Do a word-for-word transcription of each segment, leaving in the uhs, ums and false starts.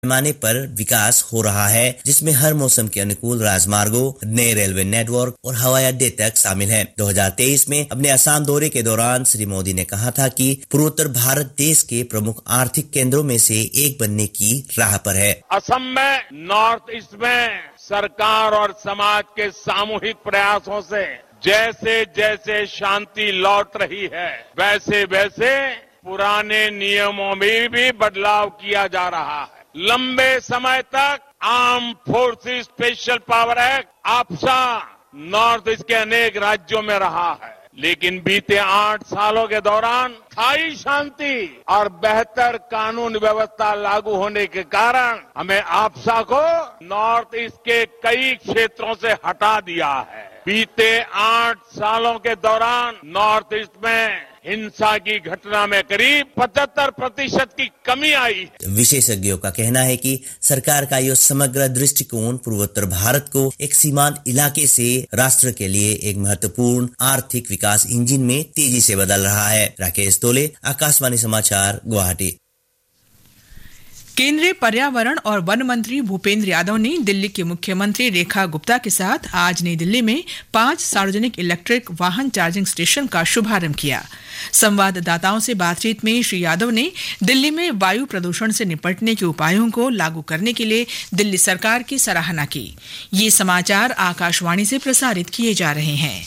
पैमाने पर विकास हो रहा है, जिसमें हर मौसम के अनुकूल राजमार्गों, नए रेलवे नेटवर्क और हवाई अड्डे तक शामिल हैं। दो हज़ार तेईस में अपने असम दौरे के दौरान श्री मोदी ने कहा था कि पूर्वोत्तर भारत देश के प्रमुख आर्थिक केंद्रों में से एक बनने की राह पर है। असम में नॉर्थ ईस्ट में सरकार और समाज के सामूहिक प्रयासों से जैसे जैसे शांति लौट रही है, वैसे वैसे पुराने नियमों में भी बदलाव किया जा रहा है। लंबे समय तक arm forces special power act आपसा नॉर्थ ईस्ट के अनेक राज्यों में रहा है, लेकिन बीते आठ सालों के दौरान स्थायी शांति और बेहतर कानून व्यवस्था लागू होने के कारण हमें आपसा को नॉर्थ ईस्ट के कई क्षेत्रों से हटा दिया है। बीते आठ सालों के दौरान नॉर्थ ईस्ट में हिंसा की घटना में करीब पचहत्तर प्रतिशत की कमी आई है। विशेषज्ञों का कहना है कि सरकार का यह समग्र दृष्टिकोण पूर्वोत्तर भारत को एक सीमांत इलाके से राष्ट्र के लिए एक महत्वपूर्ण आर्थिक विकास इंजन में तेजी से बदल रहा है। राकेश तोले, आकाशवाणी समाचार, गुवाहाटी। केंद्रीय पर्यावरण और वन मंत्री भूपेंद्र यादव ने दिल्ली की मुख्यमंत्री रेखा गुप्ता के साथ आज नई दिल्ली में पांच सार्वजनिक इलेक्ट्रिक वाहन चार्जिंग स्टेशन का शुभारंभ किया। संवाददाताओं से बातचीत में श्री यादव ने दिल्ली में वायु प्रदूषण से निपटने के उपायों को लागू करने के लिए दिल्ली सरकार की सराहना की। ये समाचार आकाशवाणी से प्रसारित किए जा रहे हैं।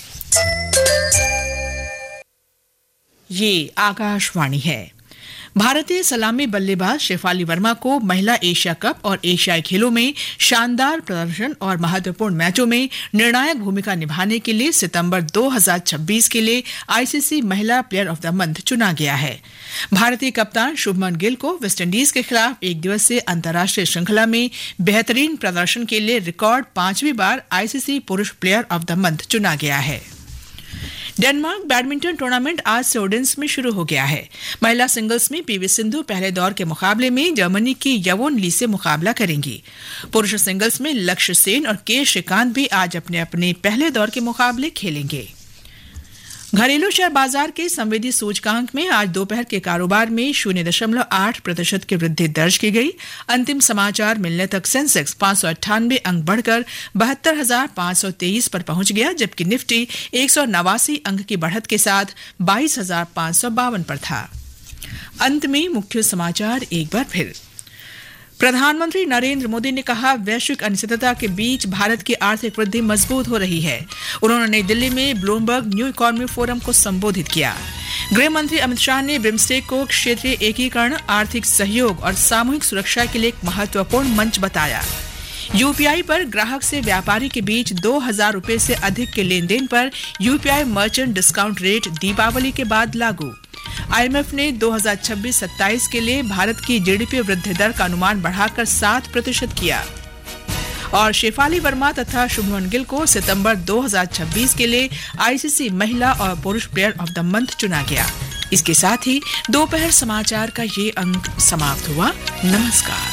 ये आकाशवाणी है। भारतीय सलामी बल्लेबाज शेफाली वर्मा को महिला एशिया कप और एशियाई खेलों में शानदार प्रदर्शन और महत्वपूर्ण मैचों में निर्णायक भूमिका निभाने के लिए सितंबर दो हज़ार छब्बीस के लिए आईसीसी महिला प्लेयर ऑफ द मंथ चुना गया है। भारतीय कप्तान शुभमन गिल को वेस्टइंडीज के खिलाफ एक दिवसीय अंतर्राष्ट्रीय श्रृंखला में बेहतरीन प्रदर्शन के लिए रिकॉर्ड पांचवी बार आईसीसी पुरुष प्लेयर ऑफ द मंथ चुना गया है। डेनमार्क बैडमिंटन टूर्नामेंट आज से ओडेंस में शुरू हो गया है। महिला सिंगल्स में पीवी सिंधु पहले दौर के मुकाबले में जर्मनी की यवोन ली से मुकाबला करेंगी। पुरुष सिंगल्स में लक्ष्य सेन और के श्रीकांत भी आज अपने अपने पहले दौर के मुकाबले खेलेंगे। घरेलू शेयर बाजार के संवेदी सूचकांक में आज दोपहर के कारोबार में शून्य दशमलव आठ प्रतिशत की वृद्धि दर्ज की गई। अंतिम समाचार मिलने तक सेंसेक्स पांच सौ अट्ठानवे अंक बढ़कर बहत्तर हजार पांच सौ तेईस पर पहुंच गया, जबकि निफ्टी एक सौ नवासी अंक की बढ़त के साथ बाईस हजार पांच सौ बावन पर था। अंत में मुख्य समाचार एक बार फिर। प्रधानमंत्री नरेंद्र मोदी ने कहा, वैश्विक अनिश्चितता के बीच भारत की आर्थिक वृद्धि मजबूत हो रही है। उन्होंने नई दिल्ली में ब्लूमबर्ग न्यू इकोनॉमी फोरम को संबोधित किया। गृह मंत्री अमित शाह ने बिम्स्टेक को क्षेत्रीय एकीकरण, आर्थिक सहयोग और सामूहिक सुरक्षा के लिए एक महत्वपूर्ण मंच बताया। यूपीआई पर ग्राहक से व्यापारी के बीच दो हजार रुपए से अधिक के लेन देन पर UPI merchant discount rate Deepawali के बाद लागू। आईएमएफ ने दो हज़ार छब्बीस सत्ताईस के लिए भारत की जीडीपी वृद्धि दर का अनुमान बढ़ाकर सात प्रतिशत किया। और शेफाली वर्मा तथा शुभमन गिल को सितंबर दो हज़ार छब्बीस के लिए आईसीसी महिला और पुरुष प्लेयर ऑफ द मंथ चुना गया। इसके साथ ही दोपहर समाचार का ये अंक समाप्त हुआ। नमस्कार।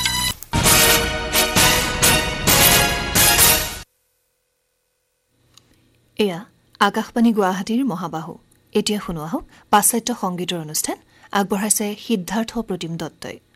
এয়া আকাশবাণী গুৱাহাটীৰ মহাবাহু। এতিয়া শুনোৱা হওক পাশ্চাত্য সংগীতৰ অনুষ্ঠান। আগবঢ়াইছে সিদ্ধাৰ্থ প্ৰতিম দত্তই।